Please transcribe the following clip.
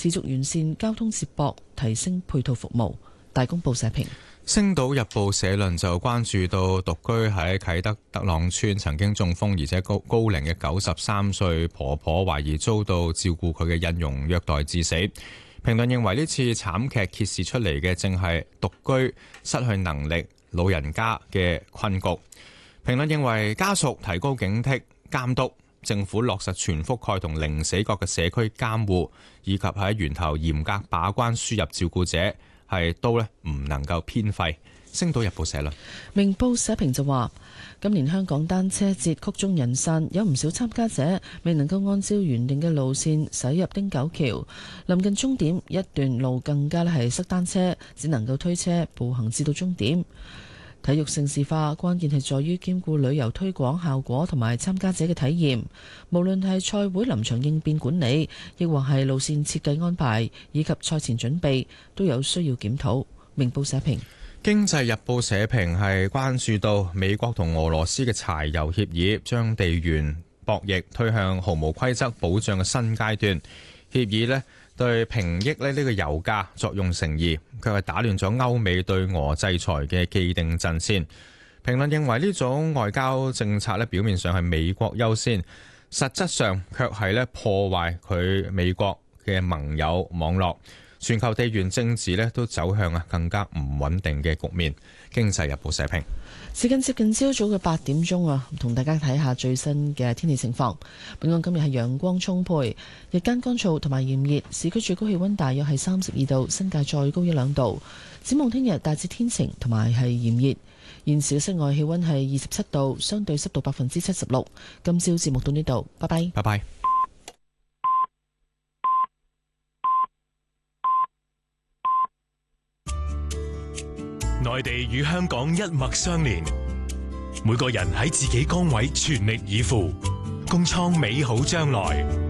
持續完善交通接駁，提升配套服務。大公報社評。 星島日報社論就關注到獨居喺啟德德朗村曾經中風而且高齡嘅93歲婆婆，懷疑遭到照顧佢嘅印傭虐待致死。評論認為呢次慘劇揭示出嚟嘅正係獨居失去能力老人家嘅困局。評論認為家屬提高警惕監督，政府落實全覆蓋同零死角嘅社區監護，以及喺源頭嚴格把關輸入照顧者，係都唔能夠偏廢。星島日報社論。 明報社評就話，今年香港單車節曲終人散，有唔少參加者未能夠按照原定嘅路線駛入汀九橋，臨近終點一段路更加係塞單車，只能夠推車步行至到終點。體育盛事化關鍵係在於兼顧旅遊推廣效果同埋參加者嘅體驗，無論係賽會臨場應變管理，亦或係路線設計安排以及賽前準備，都有需要檢討。明報社評。 經濟日報社評係關注到美國同俄羅斯嘅柴油協議將地緣博弈推向毫無規則保障嘅新階段。協議呢對平抑呢個油價作用成疑，卻係打亂咗歐美對俄制裁嘅既定陣線。評論認為呢種外交政策呢，表面上係美國優先，實質上卻係呢破壞佢美國嘅盟友網絡。全球地緣政治呢都走向更加唔穩定嘅局面。經濟日報社評。 時間接近朝早嘅8點鐘同大家睇下最新嘅天氣情況。本港今日係陽光充沛，日間乾燥同埋炎熱，市區最高氣溫大約係32度，新界再高1-2度。展望聽日大致天晴同埋係炎熱。現時嘅室外氣溫係27度，相對濕度76%。今朝節目到呢度，拜拜。 拜拜。 內地與香港一脈相連，每個人喺自己崗位全力以赴，共創美好將來。